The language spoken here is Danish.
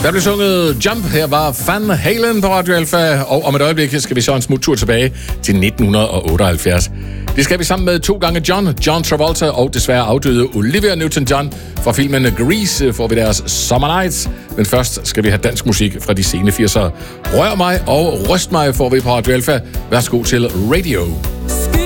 Der blev sunget Jump. Her var Van Halen på Radio Alpha. Og om et øjeblik skal vi så en smuttur tilbage til 1978. Det skal vi sammen med 2 gange John Travolta og desværre afdøde Olivia Newton-John. Fra filmen Grease får vi deres Summer Nights. Men først skal vi have dansk musik fra de sene 80'ere. Rør mig og ryst mig får vi på Radio Alpha. Værsgo til Radio.